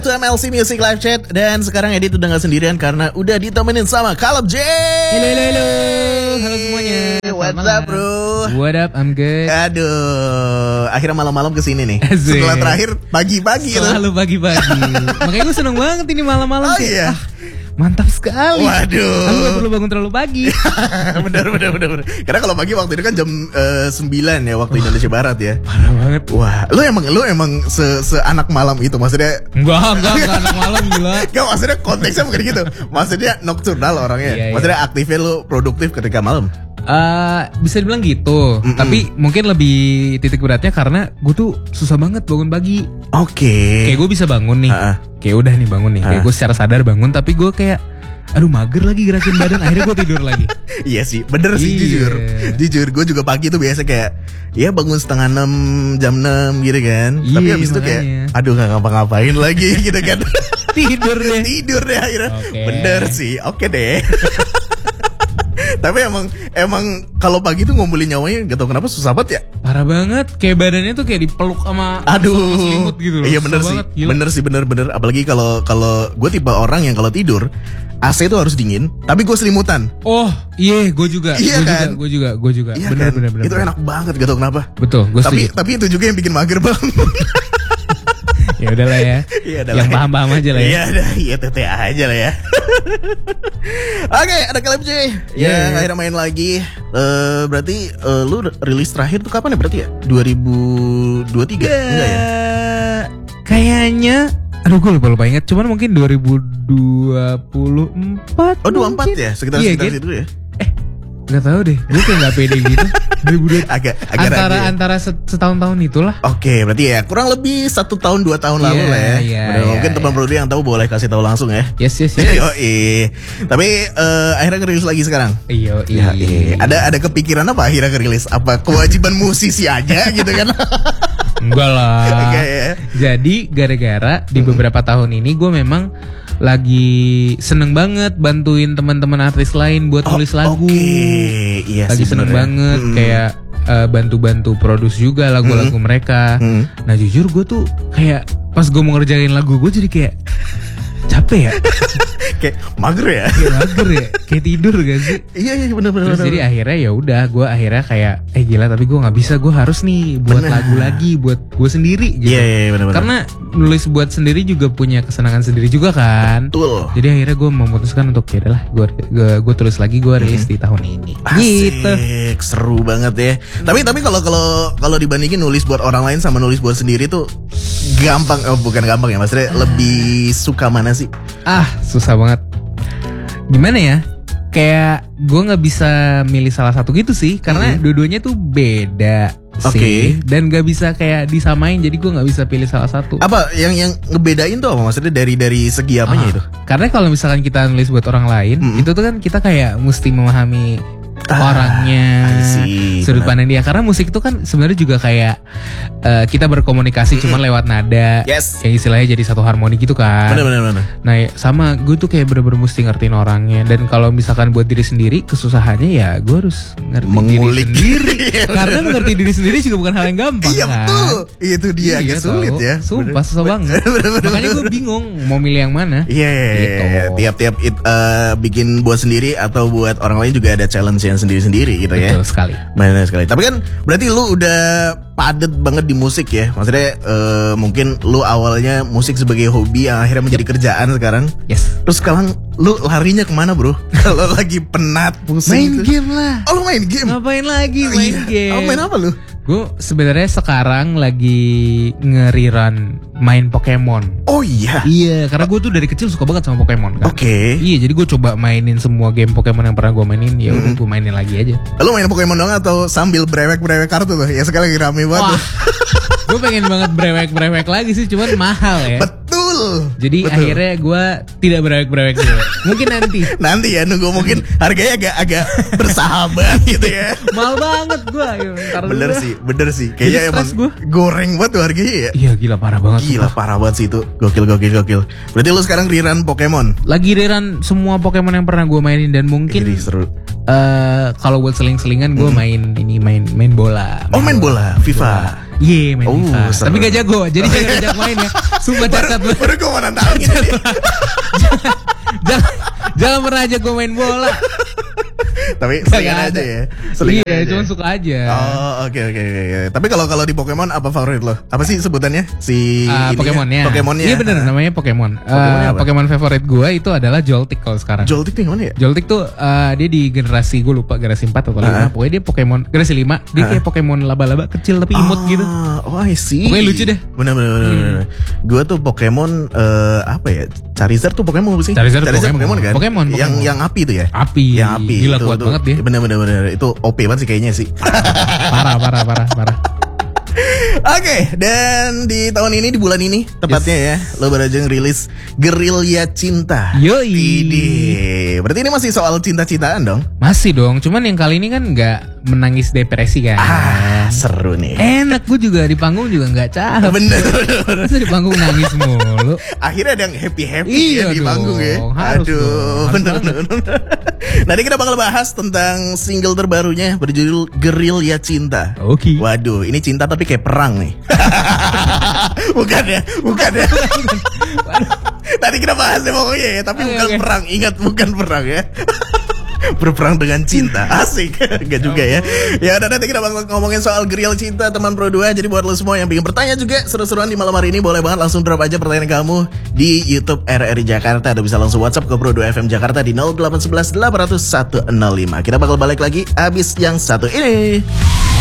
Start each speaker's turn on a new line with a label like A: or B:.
A: to MLC Music Live Chat. Dan sekarang Edit udah gak sendirian karena udah ditemenin sama Caleb J.
B: Halo. Halo semuanya.
A: What's up bro?
B: What up, I'm good.
A: Aduh, akhirnya malam-malam kesini nih.
B: Asik.
A: Setelah terakhir pagi-pagi gitu.
B: Selalu pagi-pagi. Makanya gue seneng banget ini malam-malam.
A: Oh iya.
B: Mantap sekali.
A: Waduh.
B: Aku gak perlu bangun terlalu pagi.
A: Bener. Karena kalau pagi waktu itu kan jam 9 ya waktu Indonesia Barat ya.
B: Parah banget.
A: Wah, lu emang se-anak malam itu maksudnya?
B: Enggak anak malam gila.
A: Gak, maksudnya konteksnya bukan gitu. Maksudnya nocturnal orangnya.
B: Iya.
A: Maksudnya aktifnya lu produktif ketika malam.
B: Bisa dibilang gitu. Tapi mungkin lebih titik beratnya karena gue tuh susah banget bangun pagi.
A: Oke.
B: Kayak gue bisa bangun nih. Kayak udah nih bangun nih. Kayak gue secara sadar bangun, tapi gue kayak aduh mager lagi gerakin badan. Akhirnya gue tidur lagi.
A: Iya sih, bener sih. Jujur gue juga pagi tuh biasa kayak ya bangun setengah 6, jam 6 gitu kan. Tapi habis itu kayak aduh gak ngapa-ngapain lagi gitu kan.
B: Tidur deh
A: akhirnya.
B: Okay.
A: Bener sih, oke deh. Tapi emang kalau pagi tuh ngumpulin nyawanya gak tau kenapa susah banget ya.
B: Parah banget, kayak badannya tuh kayak dipeluk sama selimut gitu loh.
A: Iya bener sih, bener. Apalagi kalau gue tipe orang yang kalau tidur AC itu harus dingin, tapi gue selimutan.
B: Oh iya, gue juga.
A: Iya kan?
B: Gue juga.
A: Iya
B: Bener.
A: Itu enak banget gak tau kenapa.
B: Betul, gue setuju.
A: Tapi itu juga yang bikin mager bang.
B: Ya udahlah ya. Yang paham-paham aja lah ya.
A: Iya tete aja lah ya. Oke, ada Caleb J yang akhirnya main lagi. Berarti lu rilis terakhir tuh kapan ya berarti ya? 2023 enggak ya?
B: Kayaknya aduh gue lupa ingat. Cuman mungkin 2024.
A: Oh 24 ya? Sekitar situ ya?
B: Gak tahu deh, gue kayak gak pede gitu. 2022
A: agak
B: antara setahun-tahun itulah.
A: Oke, berarti ya kurang lebih 1 tahun 2 tahun lalu lah ya. Mungkin teman produser yang tahu boleh kasih tahu langsung ya.
B: Yes.
A: Tapi akhirnya ngerilis lagi sekarang.
B: Iya.
A: Ada kepikiran apa akhirnya ngerilis? Apa kewajiban musisi aja gitu kan?
B: Enggak lah.
A: Okay.
B: Jadi gara-gara di beberapa tahun ini gue memang lagi seneng banget bantuin teman-teman artis lain buat nulis lagu.
A: Iya
B: lagi
A: sih,
B: seneng banget kayak bantu-bantu produce juga lagu-lagu mereka. Nah jujur gue tuh kayak pas gue mau ngerjain lagu gue jadi kayak capek ya.
A: Kayak mager ya.
B: Kayak tidur gak sih?
A: Iya bener.
B: Terus jadi akhirnya ya udah gue akhirnya kayak gila tapi gue nggak bisa, gue harus nih buat lagu lagi buat gue sendiri gitu.
A: Iya bener.
B: Karena nulis buat sendiri juga punya kesenangan sendiri juga kan.
A: Betul.
B: Jadi akhirnya gue memutuskan untuk ya udahlah gue tulis lagi, gue rilis di tahun ini.
A: Asik,
B: gitu.
A: Seru banget ya. Tapi kalau dibandingin nulis buat orang lain sama nulis buat sendiri tuh gampang, bukan gampang ya maksudnya lebih suka mana sih?
B: Susah banget. Gimana ya? Kayak gue nggak bisa milih salah satu gitu sih, karena dua-duanya tuh beda sih, dan nggak bisa kayak disamain. Jadi gue nggak bisa pilih salah satu. Apa
A: yang ngebedain tuh apa maksudnya dari segi apanya itu?
B: Karena kalau misalkan kita nulis buat orang lain, itu tuh kan kita kayak mesti memahami orangnya, sudut pandang dia. Karena musik itu kan sebenarnya juga kayak kita berkomunikasi cuman lewat nada, kayak istilahnya jadi satu harmoni gitu kan.
A: Bener.
B: Nah sama gue tuh kayak bener-bener mesti ngertiin orangnya. Dan kalau misalkan buat diri sendiri kesusahannya ya gue harus ngerti diri sendiri. Karena mengerti diri sendiri juga bukan hal yang gampang.
A: Iya
B: kan?
A: Betul. Itu dia agak sulit ya.
B: Sumpah susah banget. Makanya gue bingung mau milih yang mana.
A: Iya. Tiap-tiap bikin buat sendiri atau buat orang lain juga ada challenge yang sendiri-sendiri gitu ya.
B: Betul sekali.
A: Benar sekali. Tapi kan berarti lu udah padet banget di musik ya. Maksudnya mungkin lu awalnya musik sebagai hobi yang akhirnya menjadi kerjaan sekarang.
B: Yes.
A: Terus sekarang lu larinya kemana bro? Kalau lagi penat, pusing.
B: Main game lah.
A: Oh lu main game?
B: Ngapain lagi main game?
A: Oh main apa lu?
B: Gue sebenarnya sekarang lagi ngeriran main Pokemon.
A: Oh iya?
B: Iya, karena gue tuh dari kecil suka banget sama Pokemon kan. Iya, jadi gue coba mainin semua game Pokemon yang pernah gue mainin. Ya udah gue mainin lagi aja.
A: Lu main Pokemon dong atau sambil brewek kartu tuh? Ya sekarang lagi rame banget.
B: Gue pengen banget brewek lagi sih, cuman mahal ya.
A: Betul.
B: Jadi akhirnya gue tidak brewek dulu. Mungkin nanti
A: ya nunggu mungkin harganya agak bersahabat gitu ya.
B: Mahal banget gue.
A: Bener sih. Kayaknya emang goreng banget tuh harganya ya.
B: Iya gila parah banget.
A: Gila parah banget sih itu. Gokil. Berarti lu sekarang rerun Pokemon?
B: Lagi rerun semua Pokemon yang pernah gue mainin. Dan mungkin
A: seru.
B: Kalau buat seling-selingan gue main bola.
A: Main bola FIFA.
B: Iya main
A: Oh,
B: FIFA.
A: seru.
B: Tapi gak jago. Jadi jangan ajak main ya. Sumpah catat lu.
A: Baru gue mau nantangin ini.
B: Jangan pernah ajak gue main bola.
A: Tapi selingan aja ya. Selingan
B: Iya,
A: aja.
B: cuma suka aja.
A: Oh, oke. Tapi kalau di Pokemon apa favorit lo? Apa sih sebutannya? Si ininya?
B: Pokemonnya.
A: Pokemonnya.
B: Iya bener namanya Pokemon.
A: Pokemonnya apa?
B: Pokemon favorit gue itu adalah Joltik kalau sekarang.
A: Joltik tuh yang mana ya?
B: Joltik tuh dia di generasi gue lupa generasi 4 atau 5. Pokoknya dia Pokemon generasi 5. Dia kayak Pokemon laba-laba kecil tapi imut gitu.
A: Oh, I see.
B: Pokoknya lucu deh.
A: Bener. Gue tuh Pokemon apa ya? Charizard tuh Pokemon apa sih?
B: Charizard
A: Pokemon kan?
B: Pokemon.
A: Yang api tuh ya?
B: Api.
A: Yang api.
B: Gila
A: itu,
B: kuat
A: itu,
B: banget dia.
A: Bener. Itu OP banget sih kayaknya sih.
B: Parah.
A: Oke, dan di tahun ini, di bulan ini tepatnya ya, lo baru aja ngerilis Gerilya Cinta.
B: Yoi.
A: Ide. Berarti ini masih soal cinta-cintaan dong?
B: Masih dong, cuman yang kali ini kan nggak menangis depresi kan.
A: Seru nih.
B: Enak, gue juga di panggung juga nggak cakep.
A: Bener.
B: Masa di panggung nangis mulu.
A: Akhirnya ada yang happy-happy
B: Iya
A: ya di
B: dong,
A: panggung ya.
B: harus dong, harus
A: bener. Nanti kita bakal bahas tentang single terbarunya berjudul Gerilya Cinta.
B: Oke.
A: Waduh, ini cinta tapi kayak perang nih. Bukan ya. Tadi kita bahas ya pokoknya ya, tapi bukan perang. Ingat, bukan perang ya. Berperang dengan cinta. Asik. Enggak juga ya. Ya udah, nanti kita bakal ngomongin soal Gerilya Cinta teman Pro 2. Jadi buat lo semua yang pengen bertanya juga seru-seruan di malam hari ini, boleh banget langsung drop aja pertanyaan kamu di YouTube RRI Jakarta. Ada bisa langsung WhatsApp ke Pro 2 FM Jakarta di 0811 800 105. Kita bakal balik lagi abis yang satu ini.